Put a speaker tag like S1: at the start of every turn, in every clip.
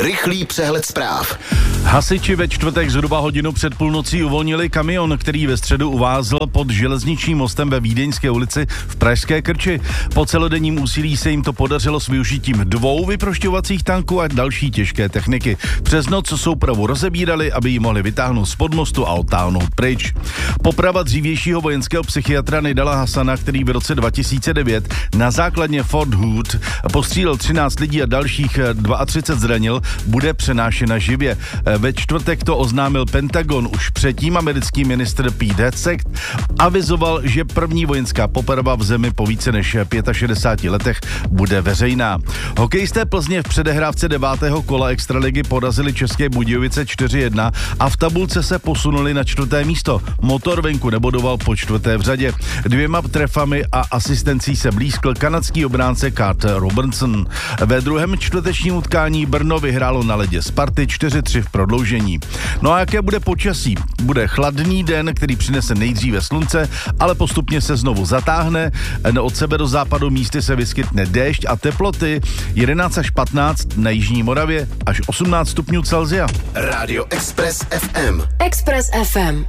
S1: Rychlý přehled zpráv.
S2: Hasiči ve čtvrtek zhruba hodinu před půlnocí uvolnili kamion, který ve středu uvázl pod železničním mostem ve Vídeňské ulici v Pražské Krči. Po celodenním úsilí se jim to podařilo s využitím 2 vyprošťovacích tanků a další těžké techniky. Přes noc soupravu rozebírali, aby ji mohli vytáhnout z podmostu a odtáhnout pryč. Poprava dřívějšího vojenského psychiatra Nidala Hasana, který v roce 2009 na základně Fort Hood postřílel 13 lidí a dalších 32 zranil, bude přenášena živě. Ve čtvrtek to oznámil Pentagon. Už předtím americký ministr Pete Hegseth avizoval, že první vojenská poprava v zemi po více než 65 letech bude veřejná. Hokejisté Plzně v předehrávce 9. kola extraligy porazili České Budějovice 4-1 a v tabulce se posunuli na 4. místo. Motor venku nebodoval po 4. v řadě. 2 trefami a asistencí se blízkl kanadský obránce Carter Robertson. Ve druhém čtvrtečním utkání Brno vyhrálo na ledě Sparty 4-3 v prodloužení. No a jaké bude počasí? Bude chladný den, který přinese nejdříve slunce, ale postupně se znovu zatáhne. Od severozápadu místy se vyskytne déšť a teploty 11 až 15 na jižní Moravě až 18 stupňů Celsia.
S1: Radio Express FM.
S3: Express FM.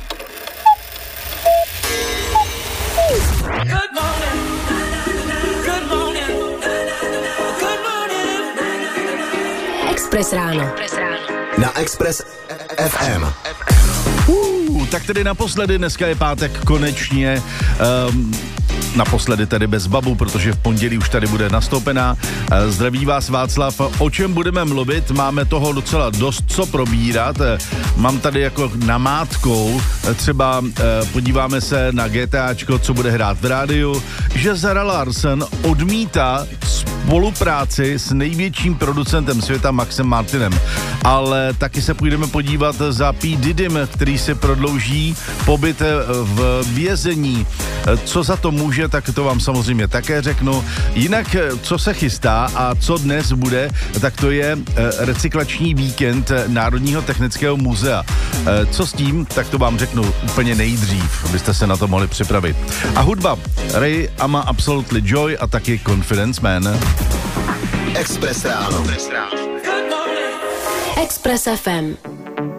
S4: Good morning. Good morning. Good morning.
S3: Express ráno.
S1: Na Express FM.
S2: Tak tedy naposledy, dneska je pátek, konečně. Naposledy tedy bez babu, protože v pondělí už tady bude nastoupená. Zdraví vás Václav. O čem budeme mluvit? Máme toho docela dost co probírat. Mám tady jako namátkou, třeba podíváme se na GTAčko, co bude hrát v rádiu, že Zara Larsson odmítá spolupráci s největším producentem světa Maxem Martinem. Ale taky se půjdeme podívat za P. Diddym, který si prodlouží pobyt v vězení. Co za to může, tak to vám samozřejmě také řeknu. Jinak, co se chystá a co dnes bude, tak to je recyklační víkend Národního technického muzea. Co s tím, tak to vám řeknu úplně nejdřív, abyste se na to mohli připravit. A hudba. Ray Ama Absolutely Joy a taky Confidence Man.
S1: Express ráno.
S3: Express FM.